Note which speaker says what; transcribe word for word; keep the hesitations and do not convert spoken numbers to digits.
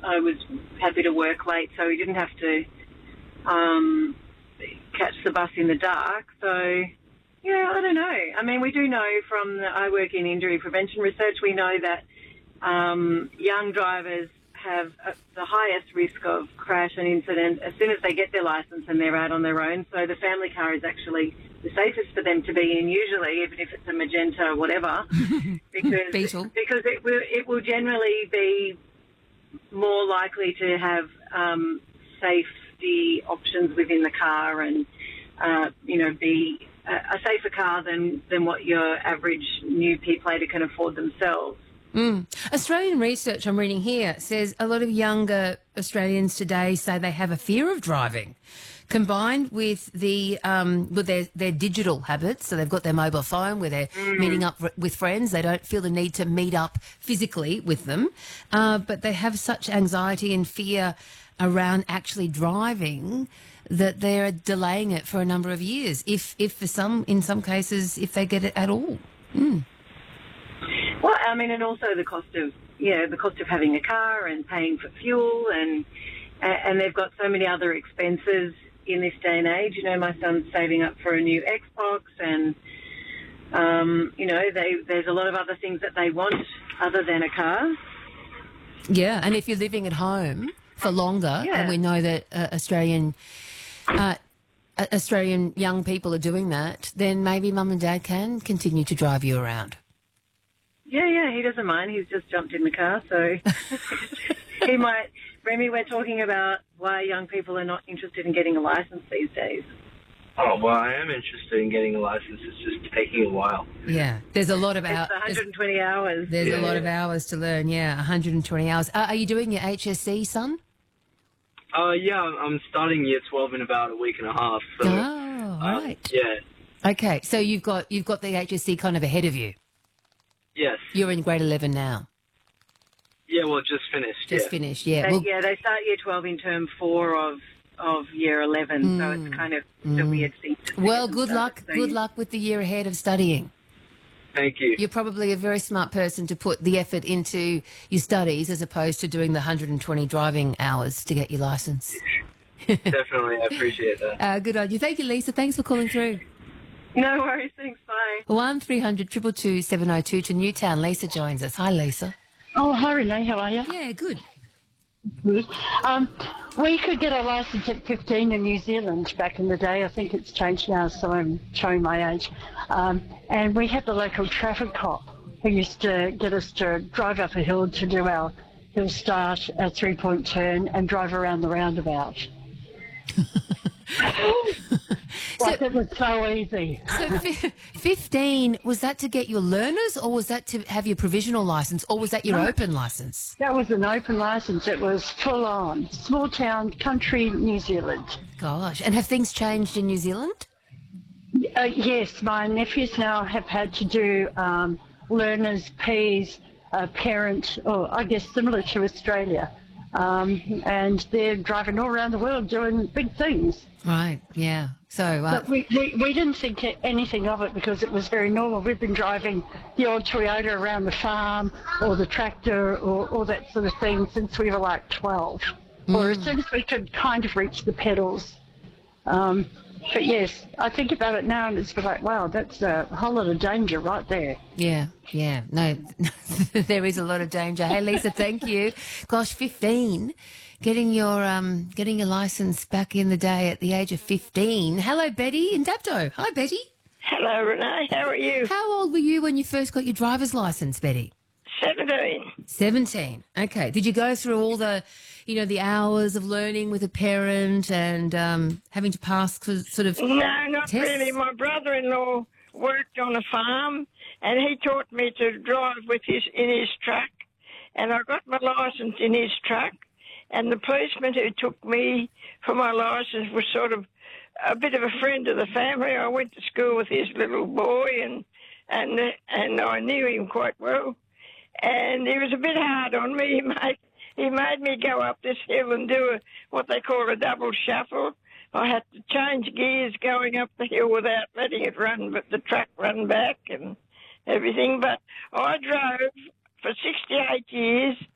Speaker 1: I was happy to work late, so he didn't have to um, catch the bus in the dark. So, yeah, I don't know. I mean, we do know from the, I work in injury prevention research, we know that um, young drivers have uh, the highest risk of crash and incident as soon as they get their licence and they're out on their own. So the family car is actually the safest for them to be in, usually, even if it's a magenta or whatever, because
Speaker 2: Beetle.
Speaker 1: because it will it will generally be more likely to have um, safety options within the car and uh, you know be a, a safer car than than what your average new P plater can afford themselves.
Speaker 2: Mm. Australian research I'm reading here says a lot of younger Australians today say they have a fear of driving, combined with the um, with their, their digital habits. So they've got their mobile phone where they're mm. meeting up r- with friends. They don't feel the need to meet up physically with them, uh, but they have such anxiety and fear around actually driving that they're delaying it for a number of years. If if for some, in some cases, if they get it at all. Mm.
Speaker 1: Well, I mean, and also the cost of, you know, the cost of having a car and paying for fuel, and and they've got so many other expenses in this day and age. You know, my son's saving up for a new Xbox, and um, you know, they, there's a lot of other things that they want other than a car.
Speaker 2: Yeah, and if you're living at home for longer,
Speaker 1: yeah.
Speaker 2: and we know that uh, Australian uh, uh, Australian young people are doing that, then maybe mum and dad can continue to drive you around.
Speaker 1: Yeah, yeah, he doesn't mind. He's just jumped in the car, so he might. Remy, we're talking about why young people are not interested in getting a licence these days.
Speaker 3: Oh, well, I am interested in getting a licence. It's just taking a while.
Speaker 2: Yeah, there's a lot of hours.
Speaker 1: It's one hundred twenty hours.
Speaker 2: There's
Speaker 3: yeah.
Speaker 2: a lot of hours to learn, yeah, one hundred twenty hours. Uh, are you doing your H S C, son?
Speaker 3: Uh, yeah, I'm, I'm starting year twelve in about a week and a half. So,
Speaker 2: oh, right.
Speaker 3: Uh, yeah.
Speaker 2: Okay, so you've got you've got the H S C kind of ahead of you.
Speaker 3: Yes.
Speaker 2: You're in grade eleven now.
Speaker 3: Yeah, well, just finished.
Speaker 2: Just
Speaker 3: yeah.
Speaker 2: finished, yeah.
Speaker 1: They,
Speaker 2: Well,
Speaker 1: yeah, they start year twelve in term four of of year eleven, mm. so it's kind of mm. a weird thing. To
Speaker 2: well, good
Speaker 1: start,
Speaker 2: luck.
Speaker 1: so
Speaker 2: Good
Speaker 1: you...
Speaker 2: luck with the year ahead of studying.
Speaker 3: Thank you.
Speaker 2: You're probably a very smart person to put the effort into your studies as opposed to doing the one hundred twenty driving hours to get your licence.
Speaker 3: Definitely, I appreciate that.
Speaker 2: Uh, good on you. Thank you, Lisa. Thanks for calling through.
Speaker 1: No worries. Thanks. Bye.
Speaker 2: One three hundred two two two seven oh two to Newtown. Lisa joins us. Hi, Lisa.
Speaker 4: Oh, hi, Renee. How are you?
Speaker 2: Yeah, good.
Speaker 4: Good. Um, we could get a licence at fifteen in New Zealand back in the day. I think it's changed now, so I'm showing my age. Um, and we had the local traffic cop who used to get us to drive up a hill to do our hill start, our three-point turn, and drive around the roundabout. Like,
Speaker 2: so,
Speaker 4: it was so easy.
Speaker 2: So fifteen, was that to get your learners or was that to have your provisional licence or was that your no, open licence?
Speaker 4: That was an open licence. It was full on. Small town, country, New Zealand.
Speaker 2: Gosh. And have things changed in New Zealand?
Speaker 4: Uh, yes, my nephews now have had to do um, learners, Ps, uh, parent, or I guess similar to Australia. Um, and they're driving all around the world doing big things.
Speaker 2: Right, yeah. So, uh,
Speaker 4: but we, we, we didn't think anything of it because it was very normal. We've been driving the old Toyota around the farm or the tractor or, or that sort of thing since we were like twelve, mm. or as soon as we could kind of reach the pedals. Um, but yes, I think about it now and it's like, wow, that's a whole lot of danger right there.
Speaker 2: Yeah, yeah. No, there is a lot of danger. Hey, Lisa, thank you. Gosh, fifteen. Getting your um, getting your licence back in the day at the age of fifteen. Hello, Betty in Dapto. Hi, Betty.
Speaker 5: Hello, Renee. How are you?
Speaker 2: How old were you when you first got your driver's licence, Betty?
Speaker 5: Seventeen.
Speaker 2: Seventeen. Okay. Did you go through all the, you know, the hours of learning with a parent and um, having to pass sort of?
Speaker 5: No, not
Speaker 2: tests?
Speaker 5: really. My brother-in-law worked on a farm, and he taught me to drive with his in his truck, and I got my licence in his truck. And the policeman who took me for my licence was sort of a bit of a friend of the family. I went to school with his little boy, and and and I knew him quite well. And he was a bit hard on me. He made he made me go up this hill and do a, what they call a double shuffle. I had to change gears going up the hill without letting it run, but the truck run back and everything. But I drove for sixty-eight years